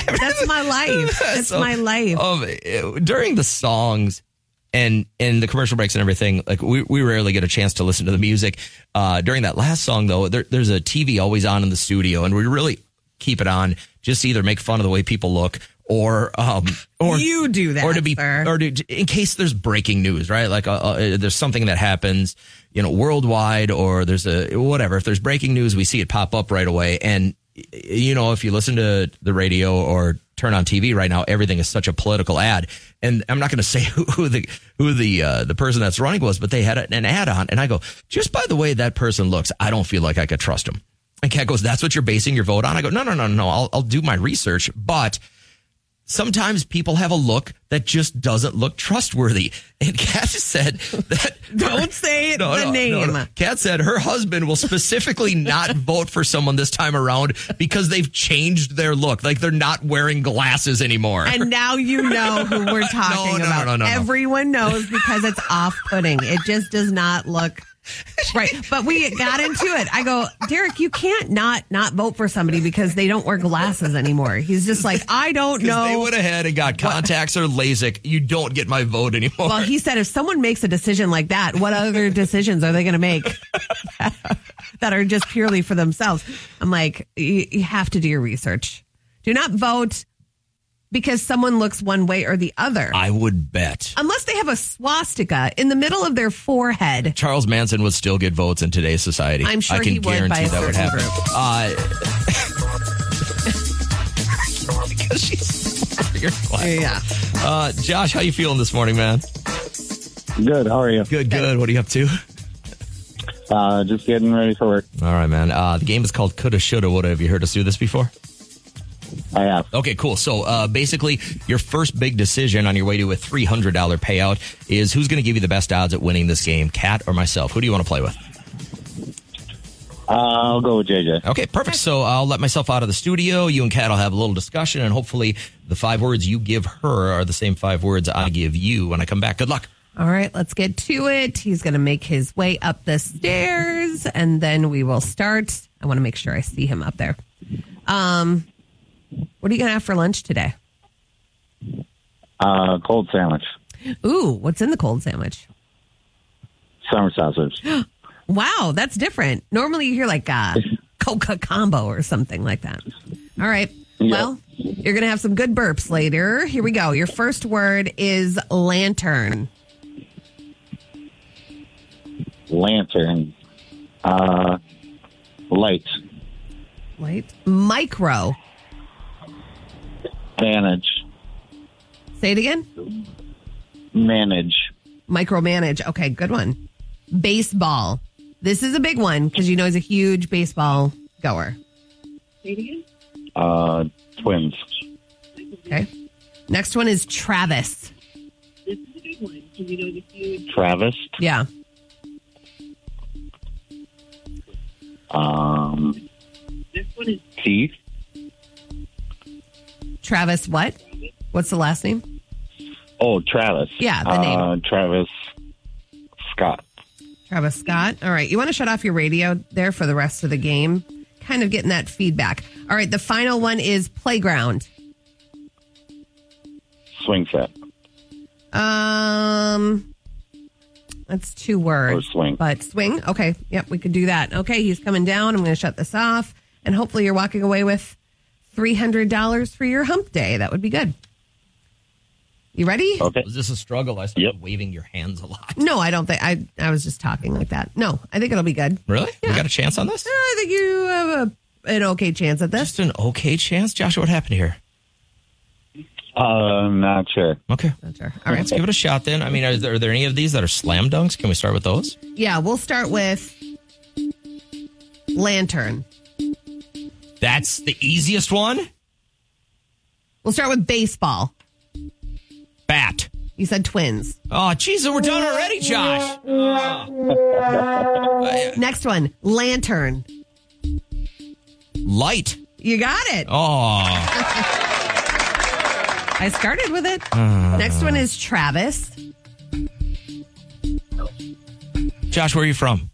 That's my life. That's my life. During the songs and the commercial breaks and everything, like we rarely get a chance to listen to the music. During that last song, though, there's a TV always on in the studio, and we really keep it on just to either make fun of the way people look or you do that, or in case there's breaking news, right? Like there's something that happens, worldwide, or there's whatever. If there's breaking news, we see it pop up right away. And if you listen to the radio or turn on TV right now, everything is such a political ad. And I'm not going to say who the person that's running was, but they had an ad on, and I go, just by the way that person looks, I don't feel like I could trust him. And Kat goes, that's what you're basing your vote on? I go, no. I'll do my research, but sometimes people have a look that just doesn't look trustworthy. And Kat said that... Don't say the name. No. Kat said her husband will specifically not vote for someone this time around because they've changed their look. Like they're not wearing glasses anymore. And now you know who we're talking about. No. Everyone knows because it's off-putting. It just does not look... Right. But we got into it. I go, Derek, you can't not vote for somebody because they don't wear glasses anymore. He's just like, I don't know. They went ahead and got contacts or LASIK. You don't get my vote anymore. Well, he said if someone makes a decision like that, what other decisions are they going to make that are just purely for themselves? I'm like, you have to do your research. Do not vote because someone looks one way or the other. I would bet. Unless they have a swastika in the middle of their forehead. Your Manson would still get votes in today's society. I'm sure I can he would guarantee by a that would happen. Because she's yeah. Josh, how you feeling this morning, man? Good. How are you? Good. What are you up to? Just getting ready for work. All right, man. The game is called Coulda, Shoulda, Woulda. Have you heard us do this before? I have. Okay, cool. So basically, your first big decision on your way to a $300 payout is who's going to give you the best odds at winning this game, Kat or myself? Who do you want to play with? I'll go with JJ. Okay, perfect. So I'll let myself out of the studio. You and Kat will have a little discussion, and hopefully the 5 words you give her are the same 5 words I give you when I come back. Good luck. All right, let's get to it. He's going to make his way up the stairs, and then we will start. I want to make sure I see him up there. What are you going to have for lunch today? Cold sandwich. Ooh, what's in the cold sandwich? Summer sausage. Wow, that's different. Normally you hear like Coca combo or something like that. All right. Yep. Well, you're going to have some good burps later. Here we go. Your first word is lantern. Lantern. Light. Light. Micro. Manage. Say it again. Manage. Micromanage. Okay, good one. Baseball. This is a big one because he's a huge baseball goer. Say it again. Twins. Okay. Next one is Travis. This is a big one. Because the huge. Travis. Yeah. This one is Keith. Travis what? What's the last name? Oh, Travis. Yeah, the name. Travis Scott. Travis Scott. All right. You want to shut off your radio there for the rest of the game? Kind of getting that feedback. All right. The final one is playground. Swing set. That's 2 words. Or swing. But swing. Okay. Yep. We could do that. Okay. He's coming down. I'm going to shut this off. And hopefully you're walking away with $300 for your hump day. That would be good. You ready? Okay. Was this a struggle? I started waving your hands a lot. No, I don't think. I was just talking like that. No, I think it'll be good. Really? Yeah. We got a chance on this? I think you have an okay chance at this. Just an okay chance? Joshua, what happened here? Not sure. Okay. Not sure. All right. Let's give it a shot then. I mean, are there any of these that are slam dunks? Can we start with those? Yeah, we'll start with lantern. That's the easiest one? We'll start with baseball. Bat. You said twins. Oh, geez, we're done already, Josh. Next one, lantern. Light. You got it. Oh. I started with it. Next one is Travis. Josh, where are you from?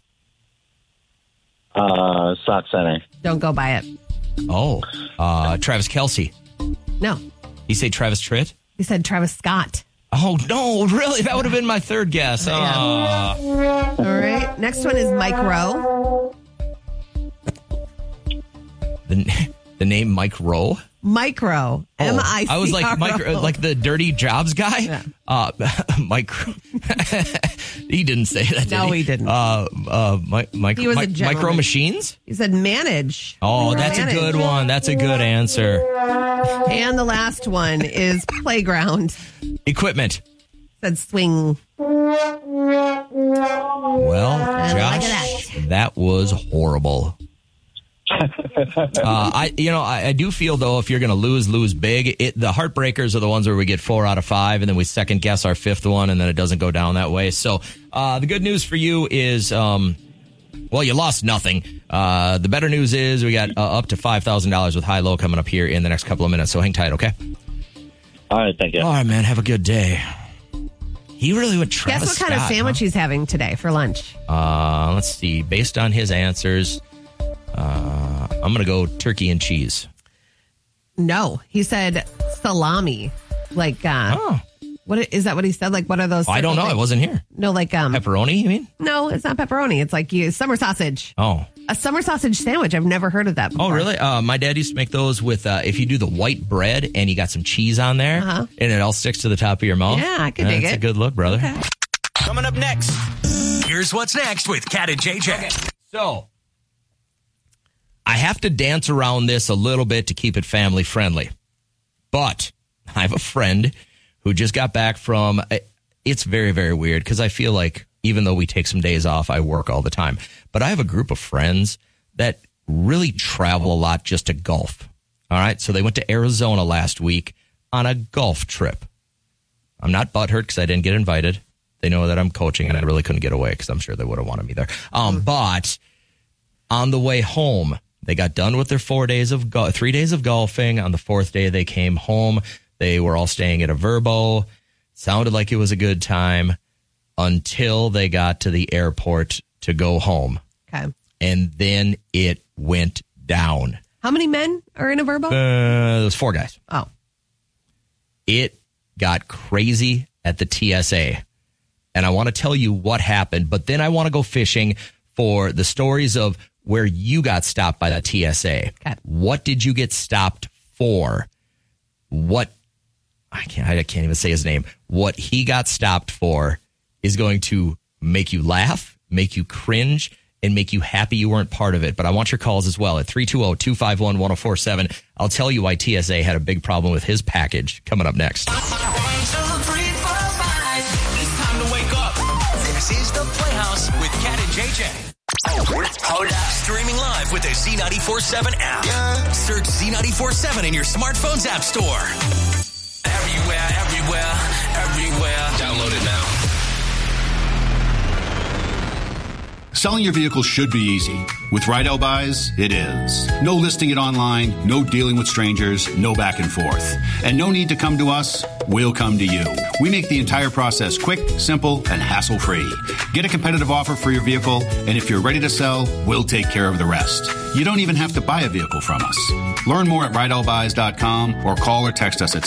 Sock Center. Don't go by it. Oh, Travis Kelce. No. You say Travis Tritt? He said Travis Scott. Oh, no, really? That would have been my third guess. Yeah. All right. Next one is Mike Rowe. The name Mike Rowe? Micro. M-I-C-R-O. I was like Mike, like the Dirty Jobs guy. Yeah. Mike. He didn't say that. No, did he didn't. He was a gentleman. Micro Machines. He said manage. Oh, that's a good one. That's a good answer. And the last one is playground. Equipment. Said swing. Well, And Josh, look at that was horrible. I do feel though if you're going to lose big. The heartbreakers are the ones where we get 4 out of 5, and then we second guess our 5th one, and then it doesn't go down that way. So the good news for you is, you lost nothing. The better news is we got up to $5,000 with high low coming up here in the next couple of minutes. So hang tight, okay? All right, thank you. All right, man. Have a good day. He really would Travis Guess what kind Scott, of sandwich he's having today for lunch? Let's see. Based on his answers. I'm going to go turkey and cheese. No, he said salami. Like, what is that? What he said? Like, what are those? I don't know. things? I wasn't here. No, like Pepperoni. You mean? No, it's not pepperoni. It's like summer sausage. Oh, a summer sausage sandwich. I've never heard of that before. Oh, really? My dad used to make those with if you do the white bread and you got some cheese on there, and it all sticks to the top of your mouth. Yeah, I could dig it. That's a good look, brother. Okay. Coming up next, here's what's next with Cat and JJ. So, I have to dance around this a little bit to keep it family friendly. But I have a friend who just got back from, it's very, very weird because I feel like even though we take some days off, I work all the time. But I have a group of friends that really travel a lot just to golf. All right. So they went to Arizona last week on a golf trip. I'm not butthurt because I didn't get invited. They know that I'm coaching and I really couldn't get away because I'm sure they would have wanted me there. But on the way home, they got done with their 3 days of golfing. On the 4th day, they came home. They were all staying at a Verbo. Sounded like it was a good time until they got to the airport to go home. Okay. And then it went down. How many men are in a Verbo? There was 4 guys. Oh. It got crazy at the TSA. And I want to tell you what happened, but then I want to go fishing for the stories of where you got stopped by the TSA. Okay. What did you get stopped for? What I can't even say his name. What he got stopped for is going to make you laugh, make you cringe, and make you happy you weren't part of it. But I want your calls as well at 320-251-1047. I'll tell you why TSA had a big problem with his package coming up next. 1, 2, 3, 4, 5. It's time to wake up. This is the Playhouse with Cat and JJ. Hold up. Streaming live with the Z94.7 app. Yeah. Search Z94.7 in your smartphone's app store. Everywhere. Download it now. Selling your vehicle should be easy. With Rydell Buys, it is. No listing it online, no dealing with strangers, no back and forth. And no need to come to us, we'll come to you. We make the entire process quick, simple, and hassle-free. Get a competitive offer for your vehicle, and if you're ready to sell, we'll take care of the rest. You don't even have to buy a vehicle from us. Learn more at RydellBuys.com or call or text us at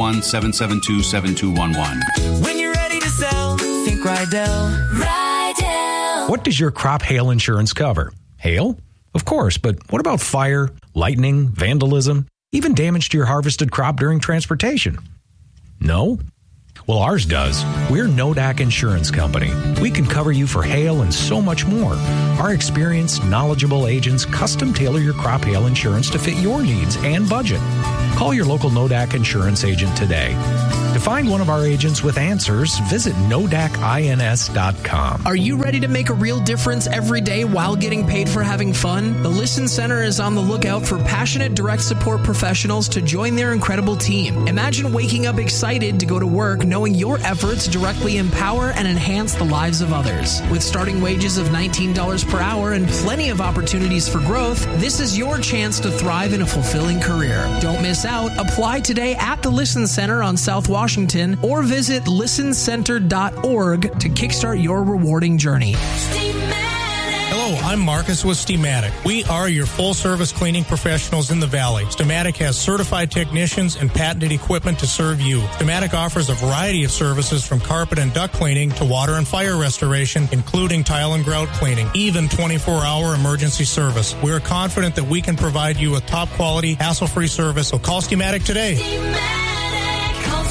701-772-7211. When you're ready to sell, think Rydell. What does your crop hail insurance cover? Hail? Of course, but what about fire, lightning, vandalism, even damage to your harvested crop during transportation? No? Well, ours does. We're NODAC Insurance Company. We can cover you for hail and so much more. Our experienced, knowledgeable agents custom tailor your crop hail insurance to fit your needs and budget. Call your local NODAC insurance agent today. To find one of our agents with answers, visit NODACINS.com. Are you ready to make a real difference every day while getting paid for having fun? The Listen Center is on the lookout for passionate direct support professionals to join their incredible team. Imagine waking up excited to go to work knowing your efforts directly empower and enhance the lives of others. With starting wages of $19 per hour and plenty of opportunities for growth, this is your chance to thrive in a fulfilling career. Don't miss out. Apply today at the Listen Center on South Washington or visit listencenter.org to kickstart your rewarding journey. Hello, I'm Marcus with Steamatic. We are your full-service cleaning professionals in the Valley. Steamatic has certified technicians and patented equipment to serve you. Steamatic offers a variety of services from carpet and duct cleaning to water and fire restoration, including tile and grout cleaning, even 24-hour emergency service. We're confident that we can provide you with top-quality, hassle-free service, so call Steamatic today. Steamatic, call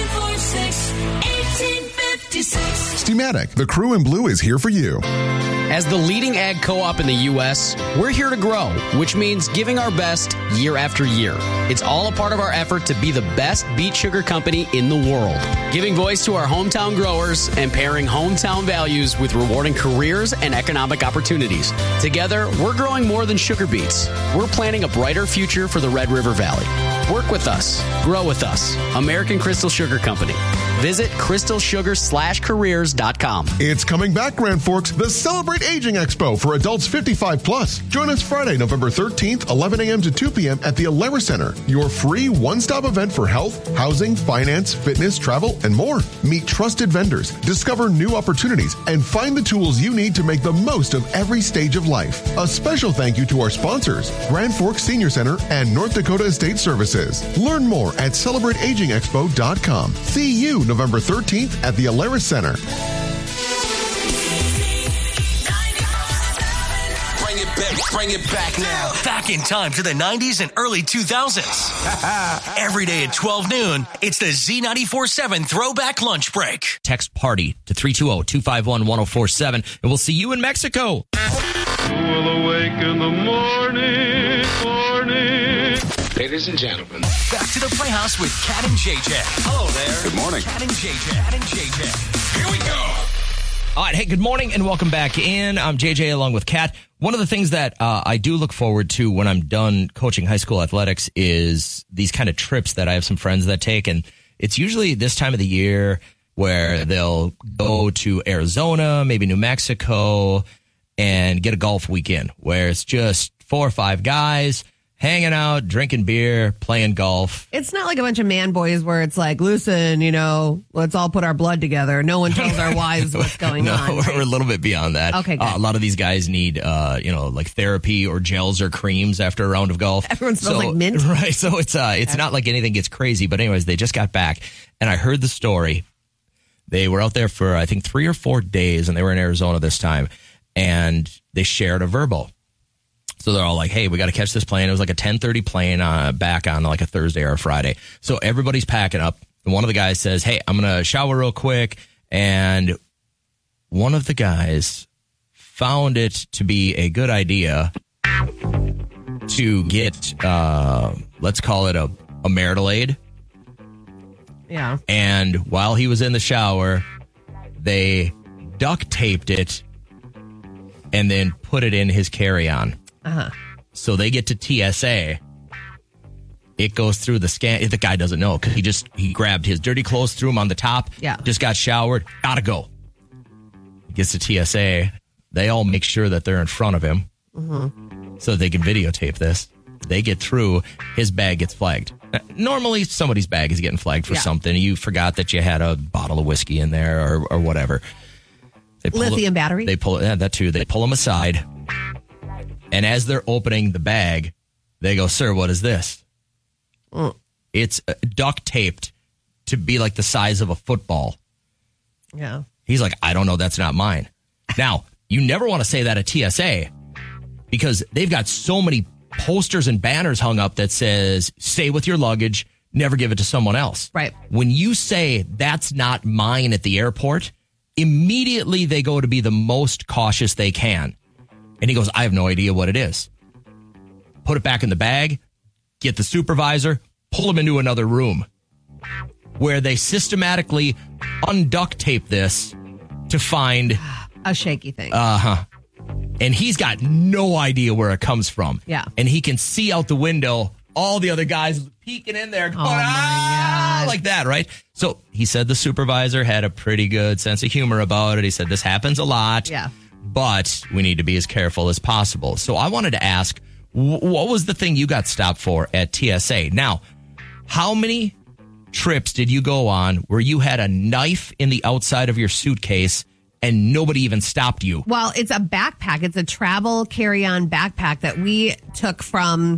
746-1856. Steamatic, the crew in blue is here for you. As the leading ag co-op in the U.S., we're here to grow, which means giving our best year after year. It's all a part of our effort to be the best beet sugar company in the world, giving voice to our hometown growers and pairing hometown values with rewarding careers and economic opportunities. Together, we're growing more than sugar beets. We're planning a brighter future for the Red River Valley. Work with us. Grow with us. American Crystal Sugar Company. Visit crystalsugar/careers.com. It's coming back, Grand Forks, the Celebrate Aging Expo for adults 55 plus. Join us Friday, November 13th, 11 a.m. to 2 p.m. at the Alara Center, your free one-stop event for health, housing, finance, fitness, travel, and more. Meet trusted vendors, discover new opportunities, and find the tools you need to make the most of every stage of life. A special thank you to our sponsors, Grand Forks Senior Center and North Dakota Estate Services. Learn more at CelebrateAgingExpo.com. See you November 13th at the Alara Center. Bring it back now. Back in time to the 90s and early 2000s. Every day at 12 noon, it's the Z94.7 Throwback Lunch Break. Text party to 320-251-1047, and we'll see you in Mexico. We'll awake in the morning. Ladies and gentlemen. Back to the Playhouse with Cat and JJ. Hello there. Good morning. Cat and JJ. Here we go. All right. Hey, good morning and welcome back in. I'm JJ along with Kat. One of the things that I do look forward to when I'm done coaching high school athletics is these kind of trips that I have some friends that take. And it's usually this time of the year where they'll go to Arizona, maybe New Mexico, and get a golf weekend where it's just 4 or 5 guys hanging out, drinking beer, playing golf. It's not like a bunch of man boys where it's like, listen, let's all put our blood together. No one tells our wives what's going on. We're a little bit beyond that. Okay, good. A lot of these guys need, like therapy or gels or creams after a round of golf. Everyone smells like mint. Right. So it's not like anything gets crazy. But anyways, they just got back and I heard the story. They were out there for, I think, 3 or 4 days and they were in Arizona this time and they shared a Vrbo. So they're all like, hey, we got to catch this plane. It was like a 10:30 plane back on like a Thursday or a Friday. So everybody's packing up. And one of the guys says, hey, I'm going to shower real quick. And one of the guys found it to be a good idea to get, let's call it a marital aid. Yeah. And while he was in the shower, they duct taped it and then put it in his carry-on. Uh-huh. So they get to TSA. It goes through the scan. The guy doesn't know because he grabbed his dirty clothes, threw them on the top. Yeah. Just got showered. Gotta go. He gets to TSA. They all make sure that they're in front of him so that they can videotape this. They get through. His bag gets flagged. Normally, somebody's bag is getting flagged for something. You forgot that you had a bottle of whiskey in there or whatever. Lithium battery. They pull that too. They pull him aside. And as they're opening the bag, they go, sir, what is this? It's duct taped to be like the size of a football. Yeah. He's like, I don't know. That's not mine. Now, you never want to say that at TSA because they've got so many posters and banners hung up that says, stay with your luggage, never give it to someone else. Right. When you say that's not mine at the airport, immediately they go to be the most cautious they can. And he goes, I have no idea what it is. Put it back in the bag, get the supervisor, pull him into another room where they systematically unduct tape this to find a shaky thing. And he's got no idea where it comes from. Yeah. And he can see out the window all the other guys peeking in there going, like that, right? So he said the supervisor had a pretty good sense of humor about it. He said, this happens a lot. Yeah. But we need to be as careful as possible. So I wanted to ask, what was the thing you got stopped for at TSA? Now, how many trips did you go on where you had a knife in the outside of your suitcase and nobody even stopped you. Well, it's a backpack. It's a travel carry-on backpack that we took from,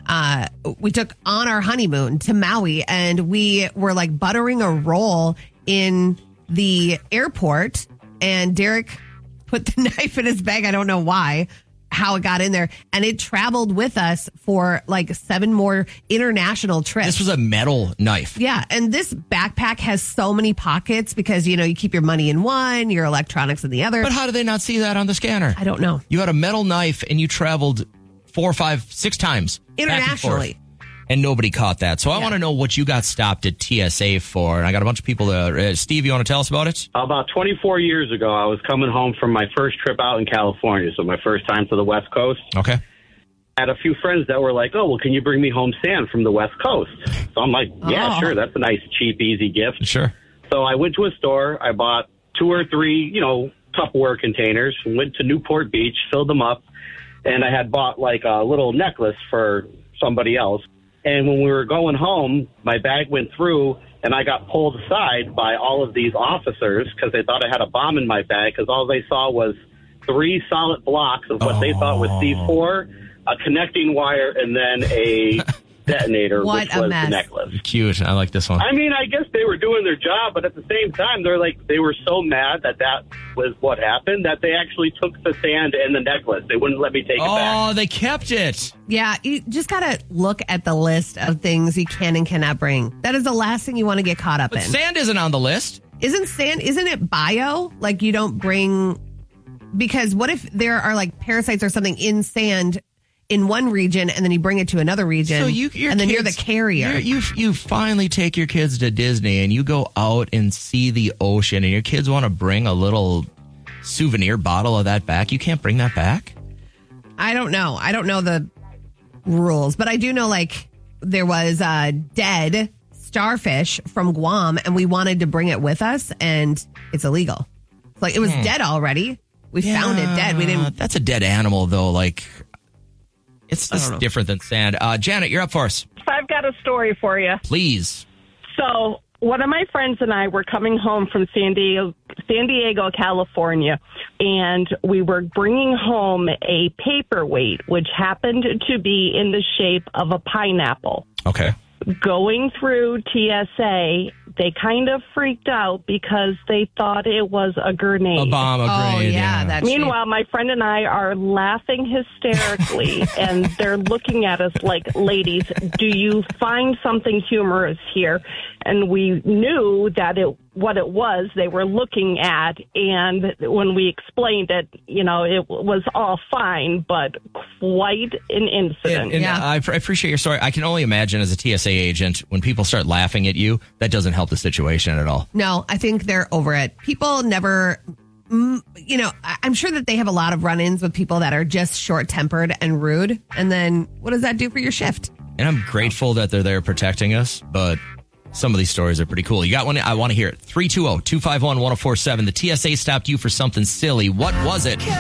we took on our honeymoon to Maui, and we were like buttering a roll in the airport, and Derek put the knife in his bag. I don't know why, how it got in there, and it traveled with us for like 7 more international trips. This was a metal knife. Yeah, and this backpack has so many pockets because, you know, you keep your money in one, your electronics in the other. But how did they not see that on the scanner? I don't know. You had a metal knife and you traveled 4, 5, 6 times internationally. And nobody caught that. So I want to know what you got stopped at TSA for. And I got a bunch of people there. Steve, you want to tell us about it? About 24 years ago, I was coming home from my first trip out in California, so my first time to the West Coast. Okay. I had a few friends that were like, oh, well, can you bring me home sand from the West Coast? So I'm like, yeah, sure. That's a nice, cheap, easy gift. Sure. So I went to a store. I bought 2 or 3, Tupperware containers, went to Newport Beach, filled them up, and I had bought like a little necklace for somebody else. And when we were going home, my bag went through, and I got pulled aside by all of these officers because they thought I had a bomb in my bag because all they saw was 3 solid blocks of what they thought was C4, a connecting wire, and then a detonator, which was the necklace. Cute. I like this one. I mean, I guess they were doing their job, but at the same time, they were so mad that was what happened that they actually took the sand and the necklace. They wouldn't let me take it back. Oh, they kept it. Yeah, you just got to look at the list of things you can and cannot bring. That is the last thing you want to get caught up in. Sand isn't on the list. Isn't it bio? Like you don't bring, because what if there are like parasites or something in sand in one region, and then you bring it to another region, so and then you're the carrier. You finally take your kids to Disney, and you go out and see the ocean, and your kids want to bring a little souvenir bottle of that back. You can't bring that back? I don't know. I don't know the rules, but I do know like there was a dead starfish from Guam, and we wanted to bring it with us, and it's illegal. Like it was dead already. We found it dead. We didn't. That's a dead animal, though. Like. It's just different than sand. Janet, you're up for us. I've got a story for you. Please. So one of my friends and I were coming home from San Diego, California, and we were bringing home a paperweight, which happened to be in the shape of a pineapple. Okay. Going through TSA, they kind of freaked out because they thought it was a grenade. A bomb, a grenade. Oh, yeah. That's Meanwhile, my friend and I are laughing hysterically, and they're looking at us like, ladies, do you find something humorous here? And we knew that what it was they were looking at, and when we explained it, it was all fine, but quite an incident. And I appreciate your story. I can only imagine as a TSA agent, when people start laughing at you, that doesn't help the situation at all. No, I think they're over it. People never, I'm sure that they have a lot of run-ins with people that are just short-tempered and rude. And then what does that do for your shift? And I'm grateful that they're there protecting us, but some of these stories are pretty cool. You got one? I want to hear it. 320-251-1047. The TSA stopped you for something silly. What was it?